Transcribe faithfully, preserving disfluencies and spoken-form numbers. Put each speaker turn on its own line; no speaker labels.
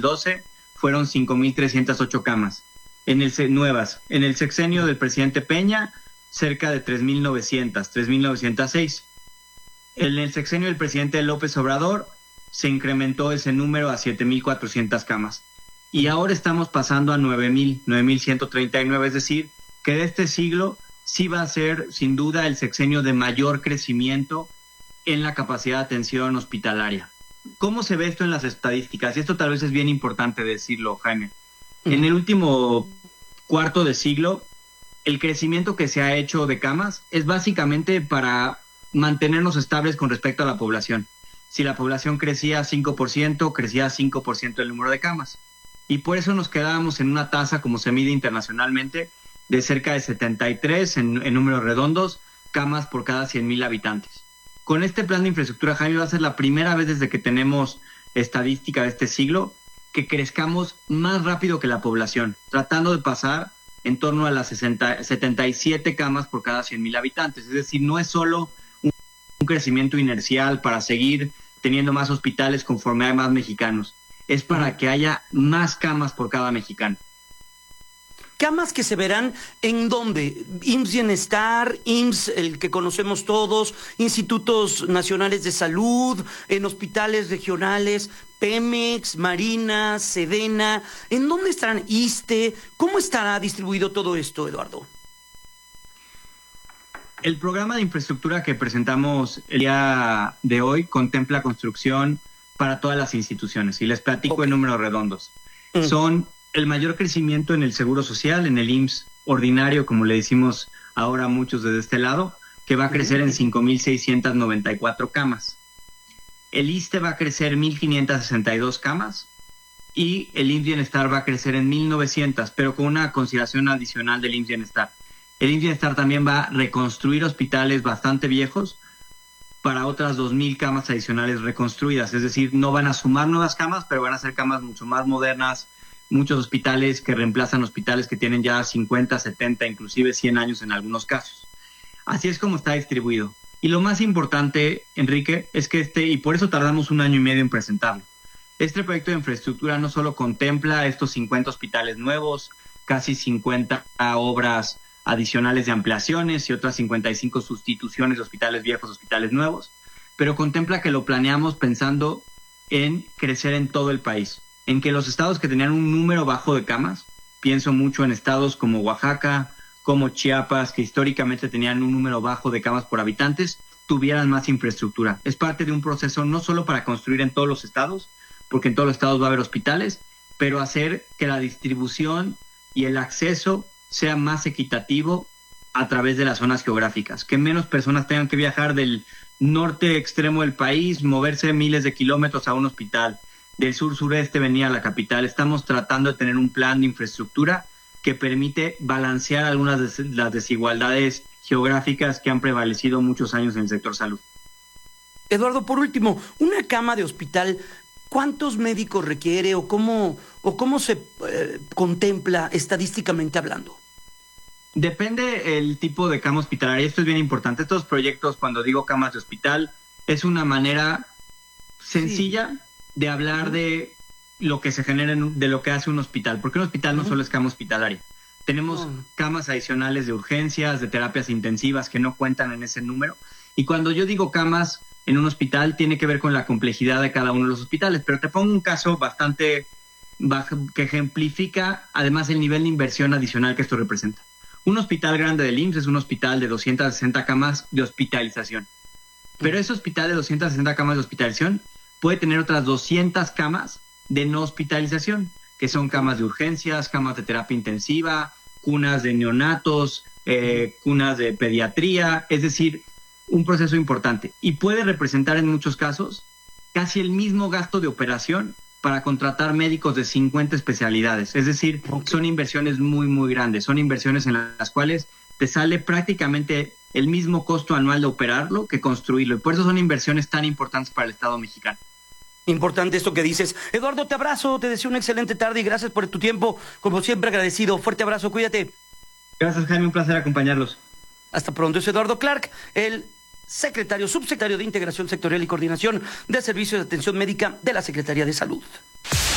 doce fueron cinco mil trescientas ocho camas en el, nuevas. En el sexenio del presidente Peña, cerca de tres mil novecientas, tres mil novecientos seis. En el sexenio del presidente López Obrador se incrementó ese número a siete mil cuatrocientas camas. Y ahora estamos pasando a nueve mil, nueve mil ciento treinta y nueve, es decir, que de este siglo sí va a ser sin duda el sexenio de mayor crecimiento en la capacidad de atención hospitalaria. ¿Cómo se ve esto en las estadísticas? Y esto tal vez es bien importante decirlo, Jaime. En el último cuarto de siglo, el crecimiento que se ha hecho de camas es básicamente para mantenernos estables con respecto a la población. Si la población crecía cinco por ciento, crecía cinco por ciento el número de camas. Y por eso nos quedábamos en una tasa, como se mide internacionalmente, de cerca de setenta y tres en, en números redondos, camas por cada cien mil habitantes. Con este plan de infraestructura, Jaime, va a ser la primera vez desde que tenemos estadística de este siglo que crezcamos más rápido que la población, tratando de pasar en torno a las sesenta, setenta y siete camas por cada cien mil habitantes. Es decir, no es solo un, un crecimiento inercial para seguir teniendo más hospitales conforme hay más mexicanos. Es para que haya más camas por cada mexicano.
¿Camas que se verán en dónde? I M S S Bienestar, I M S S, el que conocemos todos, Institutos Nacionales de Salud, en hospitales regionales, Pemex, Marina, Sedena. ¿En dónde estarán ISSSTE? ¿Cómo estará distribuido todo esto, Eduardo?
El programa de infraestructura que presentamos el día de hoy contempla construcción para todas las instituciones. Y les platico okay. en números redondos. Mm. Son el mayor crecimiento en el Seguro Social, en el I M S S ordinario, como le decimos ahora a muchos desde este lado, que va a crecer en cinco mil seiscientas noventa y cuatro camas. El ISSSTE va a crecer mil quinientas sesenta y dos camas y el I M S S Bienestar va a crecer en mil novecientas, pero con una consideración adicional del I M S S Bienestar. El I M S S Bienestar también va a reconstruir hospitales bastante viejos para otras dos mil camas adicionales reconstruidas. Es decir, no van a sumar nuevas camas, pero van a ser camas mucho más modernas, muchos hospitales que reemplazan hospitales que tienen ya cincuenta, setenta, inclusive cien años en algunos casos. Así es como está distribuido. Y lo más importante, Enrique, es que este, y por eso tardamos un año y medio en presentarlo, este proyecto de infraestructura no solo contempla estos cincuenta hospitales nuevos, casi cincuenta obras adicionales de ampliaciones y otras cincuenta y cinco sustituciones de hospitales viejos, hospitales nuevos, pero contempla que lo planeamos pensando en crecer en todo el país, en que los estados que tenían un número bajo de camas, pienso mucho en estados como Oaxaca, como Chiapas, que históricamente tenían un número bajo de camas por habitantes, tuvieran más infraestructura. Es parte de un proceso no solo para construir en todos los estados, porque en todos los estados va a haber hospitales, pero hacer que la distribución y el acceso sea más equitativo a través de las zonas geográficas, que menos personas tengan que viajar del norte extremo del país, moverse miles de kilómetros a un hospital, del sur-sureste venir a la capital. Estamos tratando de tener un plan de infraestructura que permite balancear algunas de las desigualdades geográficas que han prevalecido muchos años en el sector salud.
Eduardo, por último, una cama de hospital, ¿cuántos médicos requiere o cómo, o cómo se eh, contempla estadísticamente hablando?
Depende el tipo de cama hospitalaria. Esto es bien importante. Estos proyectos, cuando digo camas de hospital, es una manera sencilla sí. de hablar uh-huh. de lo que se genera, en, de lo que hace un hospital. Porque un hospital uh-huh. no solo es cama hospitalaria. Tenemos uh-huh. camas adicionales de urgencias, de terapias intensivas que no cuentan en ese número. Y cuando yo digo camas en un hospital, tiene que ver con la complejidad de cada uno de los hospitales. Pero te pongo un caso bastante bajo, que ejemplifica además el nivel de inversión adicional que esto representa. Un hospital grande del I M S S es un hospital de doscientas sesenta camas de hospitalización. Pero ese hospital de doscientas sesenta camas de hospitalización puede tener otras doscientas camas de no hospitalización, que son camas de urgencias, camas de terapia intensiva, cunas de neonatos, eh, cunas de pediatría, es decir, un proceso importante. Y puede representar en muchos casos casi el mismo gasto de operación para contratar médicos de cincuenta especialidades. Es decir, son inversiones muy, muy grandes. Son inversiones en las cuales te sale prácticamente el mismo costo anual de operarlo que construirlo. Y por eso son inversiones tan importantes para el Estado mexicano.
Importante esto que dices. Eduardo, te abrazo, te deseo una excelente tarde y gracias por tu tiempo. Como siempre, agradecido. Fuerte abrazo, cuídate.
Gracias, Jaime, un placer acompañarlos.
Hasta pronto. Es Eduardo Clark, el secretario, subsecretario de Integración Sectorial y Coordinación de Servicios de Atención Médica de la Secretaría de Salud.